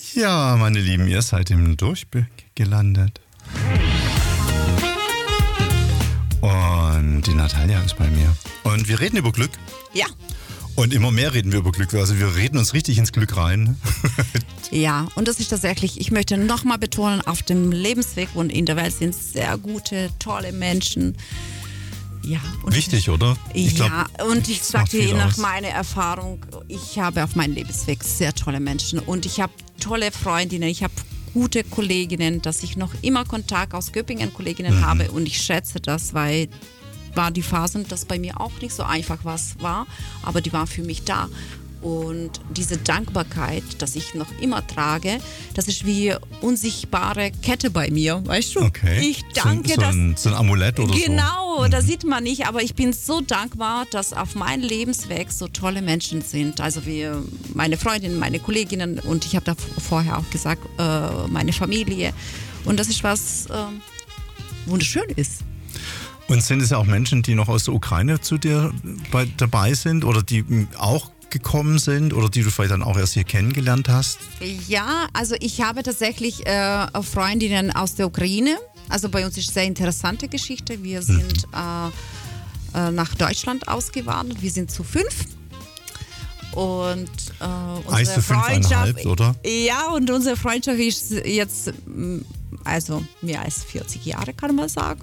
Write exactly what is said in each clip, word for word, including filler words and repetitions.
Ja, meine Lieben, ihr seid im Durchblick gelandet. Und die Natalia ist bei mir. Und wir reden über Glück. Ja. Und immer mehr reden wir über Glück. Also wir reden uns richtig ins Glück rein. Ja, und das ist tatsächlich, ich möchte nochmal betonen, auf dem Lebensweg und in der Welt sind sehr gute, tolle Menschen. Ja, und Wichtig, ich, oder? Ich ja, glaub, und ich das sage macht dir viel nach aus. meiner Erfahrung, ich habe auf meinem Lebensweg sehr tolle Menschen und ich habe tolle Freundinnen, ich habe gute Kolleginnen, dass ich noch immer Kontakt aus Göppingen Kolleginnen Mhm. habe und ich schätze das, weil war die Phasen, dass bei mir auch nicht so einfach was war, aber die war für mich da. Und diese Dankbarkeit, dass ich noch immer trage, das ist wie unsichtbare Kette bei mir, weißt du? Okay. Ich danke, so, so, dass... ein, so ein Amulett oder so. Genau, das sieht man nicht, aber ich bin so dankbar, dass auf meinem Lebensweg so tolle Menschen sind. Also wie meine Freundinnen, meine Kolleginnen und ich habe da vorher auch gesagt, äh, meine Familie. Und das ist was äh, wunderschön ist. Und sind es ja auch Menschen, die noch aus der Ukraine zu dir bei, dabei sind oder die auch gekommen sind oder die du vielleicht dann auch erst hier kennengelernt hast? Ja, also ich habe tatsächlich äh, Freundinnen aus der Ukraine. Also bei uns ist eine sehr interessante Geschichte. Wir sind äh, äh, nach Deutschland ausgewandert. Wir sind zu fünf. Und äh, unsere Heißt du Freundschaft, fünfeinhalb, oder? Ja, und unsere Freundschaft ist jetzt mm, also mehr als vierzig Jahre, kann man sagen.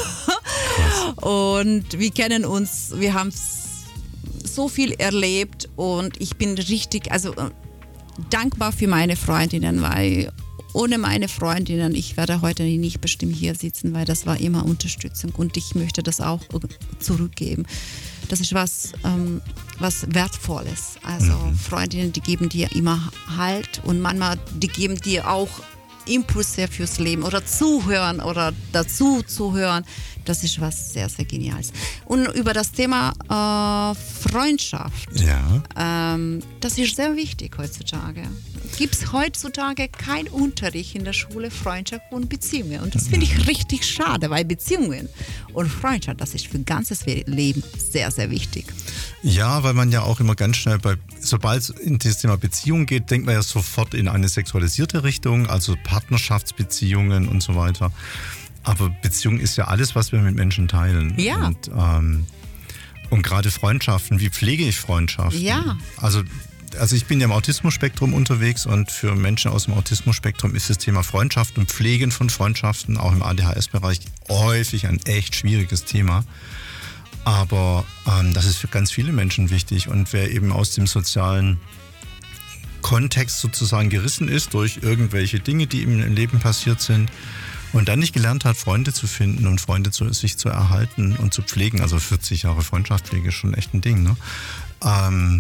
Und wir kennen uns, wir haben so viel erlebt und ich bin richtig, also äh, dankbar für meine Freundinnen, weil ohne meine Freundinnen, ich werde heute nicht bestimmt hier sitzen, weil das war immer Unterstützung und ich möchte das auch zurückgeben. Das ist was, ähm, was Wertvolles. Also Mhm. Freundinnen, die geben dir immer Halt und manchmal, die geben dir auch Impulse fürs Leben oder zuhören oder dazu zuhören. Das ist was sehr, sehr Geniales. Und über das Thema äh, Freundschaft, Ja. ähm, das ist sehr wichtig heutzutage. Gibt es heutzutage keinen Unterricht in der Schule Freundschaft und Beziehungen. Und das finde ich richtig schade, weil Beziehungen und Freundschaft, das ist für ganzes Leben sehr, sehr wichtig. Ja, weil man ja auch immer ganz schnell bei, sobald es in das Thema Beziehung geht, denkt man ja sofort in eine sexualisierte Richtung, also Partnerschaftsbeziehungen und so weiter. Aber Beziehung ist ja alles, was wir mit Menschen teilen. Ja. Und, ähm, und gerade Freundschaften, wie pflege ich Freundschaften? Ja. Also, also ich bin ja im Autismus-Spektrum unterwegs und für Menschen aus dem Autismus-Spektrum ist das Thema Freundschaft und Pflegen von Freundschaften auch im A D H S-Bereich häufig ein echt schwieriges Thema. Aber ähm, das ist für ganz viele Menschen wichtig und wer eben aus dem sozialen Kontext sozusagen gerissen ist durch irgendwelche Dinge, die ihm im Leben passiert sind und dann nicht gelernt hat, Freunde zu finden und Freunde zu, sich zu erhalten und zu pflegen, also vierzig Jahre Freundschaftspflege ist schon echt ein Ding, ne? Ähm,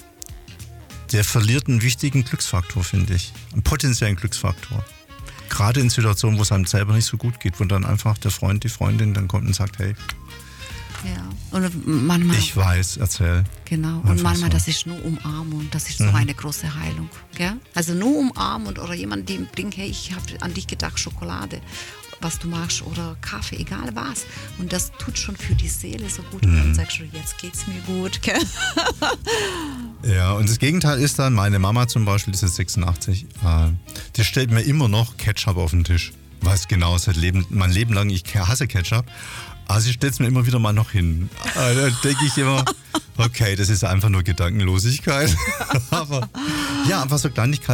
der verliert einen wichtigen Glücksfaktor, finde ich, einen potenziellen Glücksfaktor. Gerade in Situationen, wo es einem selber nicht so gut geht, wo dann einfach der Freund, die Freundin dann kommt und sagt, hey, Ja. Und manchmal, ich weiß, erzähl. genau. Und Einfach manchmal, so. das ist nur Umarmung. Das ist so Mhm. eine große Heilung. Gell? Also nur Umarmung oder jemand, der bringt, hey, ich habe an dich gedacht, Schokolade, was du magst oder Kaffee, egal was. Und das tut schon für die Seele so gut. Und dann sagst du, jetzt geht's mir gut. Gell? Ja, und das Gegenteil ist dann, meine Mama zum Beispiel, die ist jetzt sechsundachtzig, äh, die stellt mir immer noch Ketchup auf den Tisch. Weiß genau, seit Leben, mein Leben lang, ich hasse Ketchup. Aber sie stellt es mir immer wieder mal noch hin. Äh, Da denke ich immer, okay, das ist einfach nur Gedankenlosigkeit. Aber ja, einfach so Kleinigkeiten.